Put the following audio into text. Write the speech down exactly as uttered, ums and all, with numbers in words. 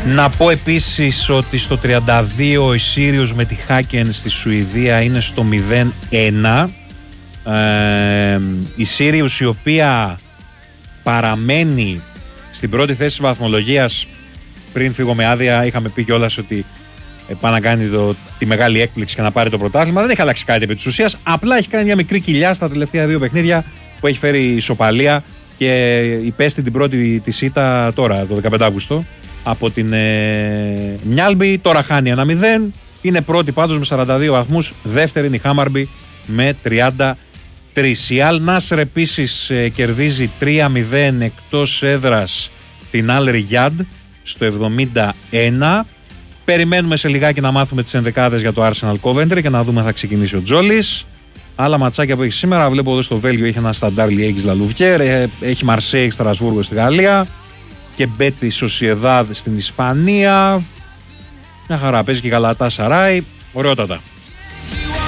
Να πω επίσης ότι στο τριάντα δύο η Sirius με τη Häcken στη Σουηδία είναι στο μηδέν ένα. Ε, η Sirius η οποία παραμένει στην πρώτη θέση της βαθμολογίας. Πριν φύγω με άδεια είχαμε πει κιόλας ότι πάει να κάνει το, τη μεγάλη έκπληξη και να πάρει το πρωτάθλημα. Δεν έχει αλλάξει κάτι επί της ουσίας. Απλά έχει κάνει μια μικρή κοιλιά στα τελευταία δύο παιχνίδια που έχει φέρει ισοπαλία και υπέστη την πρώτη της ήττα τώρα, το δεκαπέντε Αυγούστου, από την ε, Μιάλμπι. Τώρα χάνει ένα μηδέν. Είναι πρώτη πάντως με σαράντα δύο βαθμούς. Δεύτερη είναι η Χάμαρμπι με τριάντα τρεις. Η Αλ Νάσρ επίσης ε, κερδίζει τρία μηδέν εκτός έδρας την Αλ Ριάντ στο εβδομήντα ένα. Περιμένουμε σε λιγάκι να μάθουμε τις ενδεκάδες για το Arsenal Coventry και να δούμε αν θα ξεκινήσει ο Τζόλης. Άλλα ματσάκια που έχει σήμερα, βλέπω εδώ στο Βέλγιο έχει ένα Σταντάρ Λιέγκης Λαλουβιέρ, έχει Μαρσέιγ Στρασβούργο στη Γαλλία και Μπέτι Σοσιεδάδ στην Ισπανία. Μια χαρά, παίζει και Γαλατά Σαράι, ωραιότατα.